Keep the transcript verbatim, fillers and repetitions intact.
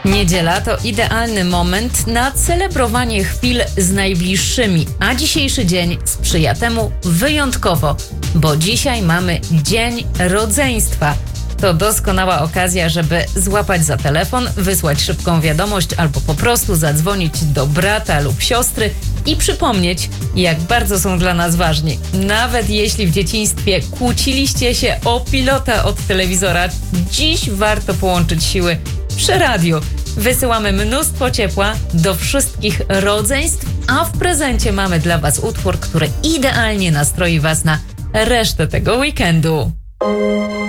Niedziela to idealny moment na celebrowanie chwil z najbliższymi, a dzisiejszy dzień sprzyja temu wyjątkowo, bo dzisiaj mamy Dzień Rodzeństwa. To doskonała okazja, żeby złapać za telefon, wysłać szybką wiadomość albo po prostu zadzwonić do brata lub siostry i przypomnieć, jak bardzo są dla nas ważni. Nawet jeśli w dzieciństwie kłóciliście się o pilota od telewizora, dziś warto połączyć siły przy radiu. Wysyłamy mnóstwo ciepła do wszystkich rodzeństw, a w prezencie mamy dla Was utwór, który idealnie nastroi Was na resztę tego weekendu.